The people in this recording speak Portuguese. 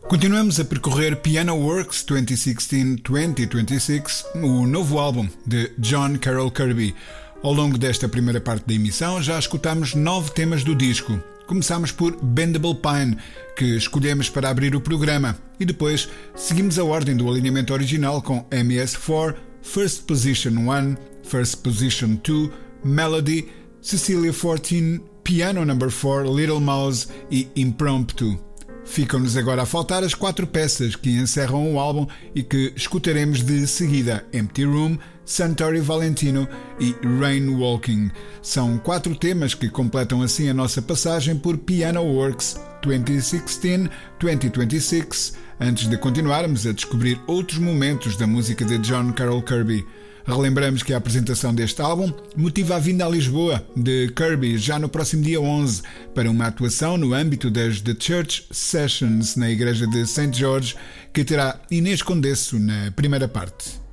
Continuamos a percorrer Piano Works 2016-2026, o novo álbum de John Carroll Kirby. Ao longo desta primeira parte da emissão já escutamos 9 temas do disco. Começámos por Bendable Pine, que escolhemos para abrir o programa, e depois seguimos a ordem do alinhamento original com MS4, First Position 1, First Position 2, Melody, Cecilia 14, Piano No. 4, Little Mouse e Impromptu. Ficam-nos agora a faltar as 4 peças que encerram o álbum e que escutaremos de seguida: Empty Room, Suntory Valentino e Rain Walking. São 4 temas que completam assim a nossa passagem por Piano Works 2016-2026, antes de continuarmos a descobrir outros momentos da música de John Carroll Kirby. Relembramos que a apresentação deste álbum motiva a vinda a Lisboa de Kirby já no próximo dia 11 para uma atuação no âmbito das The Church Sessions na igreja de St. George, que terá Inês Condesso na primeira parte.